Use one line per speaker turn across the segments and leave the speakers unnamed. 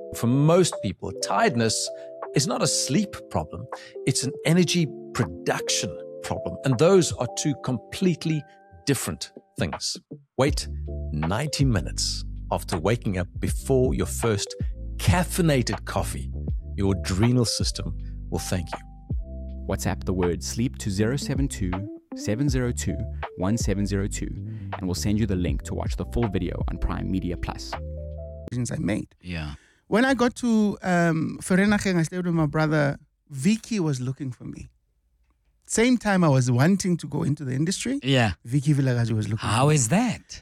For most people, tiredness is not a sleep problem, it's an energy production problem. And those are two completely different things. Wait 90 minutes after waking up before your first caffeinated coffee. Your adrenal system will thank you.
WhatsApp the word sleep to 072 702 1702 and we'll send you the link to watch the full video on Prime Media Plus.
I made.
Yeah.
When I got to Vereeniging, I stayed with my brother. Vicky was looking for me. Same time I was wanting to go into the industry.
Yeah.
Vicky Vilakazi was looking for me.
How is that?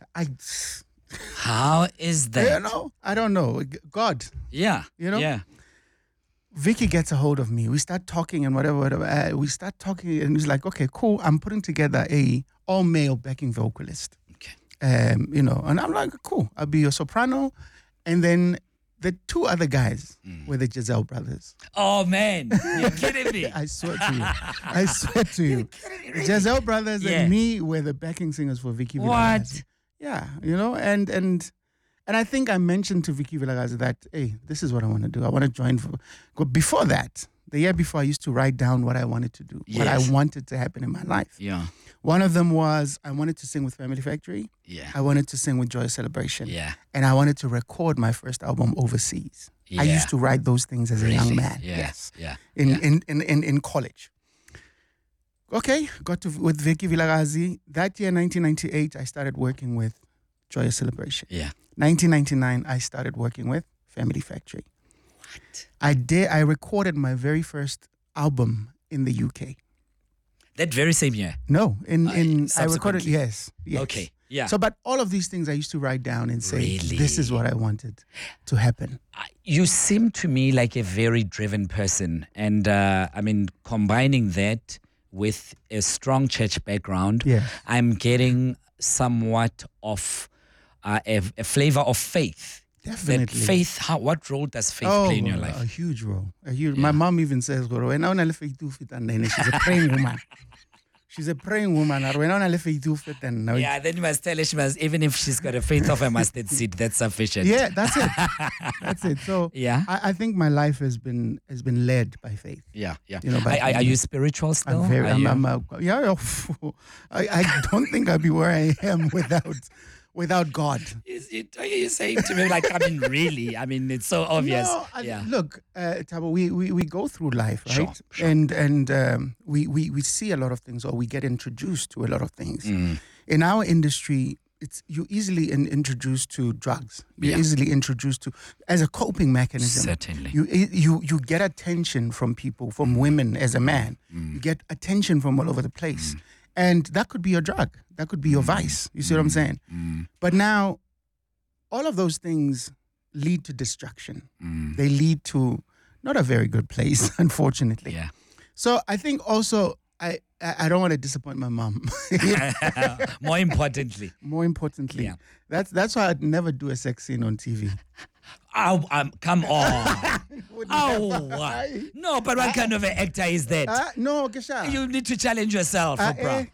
How is that?
I don't know. God.
Yeah.
Yeah. Vicky gets a hold of me. We start talking and whatever. We start talking and he's like, okay, cool. I'm putting together a all-male backing vocalist.
Okay.
And I'm like, cool. I'll be your soprano. And then the two other guys were the Giselle brothers.
Oh, man. You're kidding me.
I swear to you.
You're kidding me, really?
Giselle brothers and me were the backing singers for Vicky Vilakazi. Yeah, and I think I mentioned to Vicky Vilakazi that, hey, this is what I want to do. I want to join. Before that, the year before, I used to write down what I wanted to do, what I wanted to happen in my life.
Yeah.
One of them was I wanted to sing with Family Factory.
Yeah.
I wanted to sing with Joyous Celebration.
Yeah.
And I wanted to record my first album overseas.
Yeah.
I used to write those things as a young man.
Yeah.
Yes.
Yeah.
In college. Okay, with Vicky Vilakazi. That year, 1998, I started working with Joyous Celebration.
Yeah.
1999, I started working with Family Factory.
What?
I recorded my very first album in the UK.
That very same year?
No, I recorded,
subsequently?
yes.
Okay, yeah.
So, but all of these things I used to write down and say,
Really?
this is what I wanted to happen.
You seem to me like a very driven person. And combining that with a strong church background, I'm getting somewhat of a flavor of faith.
Definitely.
That faith, what role does faith play in your life?
A huge role. My mom even says, she's a praying woman. She's a praying woman.
Yeah, then you must tell her even if she's got a faith of a mustard seed, that's sufficient.
Yeah, that's it. That's it. So
yeah.
I think my life has been led by faith.
Yeah, yeah.
Are
you spiritual still?
I don't think I'd be where I am without God.
Are you saying to me really? It's so obvious.
No, look, Tabo, we go through life, right?
Sure.
And we see a lot of things, or we get introduced to a lot of things. In our industry, you're easily introduced to drugs. You're easily introduced to as a coping mechanism.
Certainly.
You get attention from people, from women as a man. You get attention from all over the place. And that could be your drug. That could be your vice. You see what I'm saying? But now, all of those things lead to destruction. They lead to not a very good place, unfortunately.
Yeah.
So I think also, I don't want to disappoint my mom.
More importantly.
Yeah. That's why I'd never do a sex scene on TV.
Oh, come on. No, but what kind of an actor is that?
No, Kesha.
You need to challenge yourself, bro.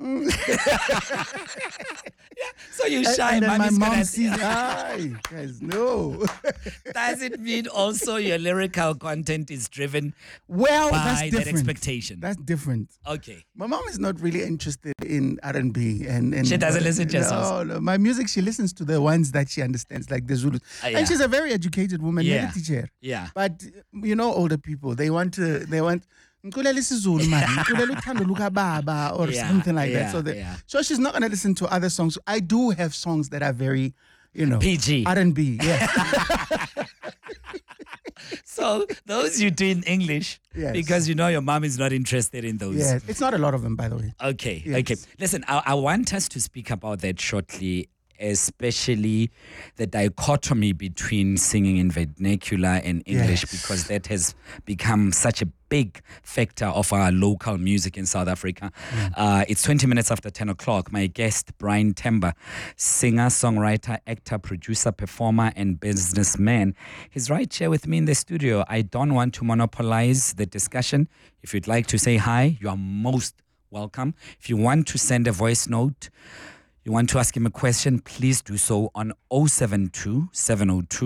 So you shy,
and then my mom
gonna
sees, guys, no.
Does it mean also your lyrical content is driven
by
that expectation?
That's different.
Okay.
My mom is not really interested in R&B. And
she doesn't listen to yourself?
No, my music, she listens to the ones that she understands, like the Zulu. And she's a very educated woman, teacher.
Yeah.
But, older people, they want Nkulela isiZulu man, nkulela uthando luka baba or something like that. So she's not going to listen to other songs. I do have songs that are very,
PG.
R&B, yeah.
So those you do in English because your mom is not interested in those.
Yes, it's not a lot of them, by the way.
Okay, okay. Listen, I want us to speak about that shortly, especially the dichotomy between singing in vernacular and English, because that has become such a big factor of our local music in South Africa. It's 20 minutes after 10 o'clock. My guest, Brian Temba, singer, songwriter, actor, producer, performer, and businessman. He's right here with me in the studio. I don't want to monopolize the discussion. If you'd like to say hi, you are most welcome. If you want to send a voice note, you want to ask him a question, please do so on 072 702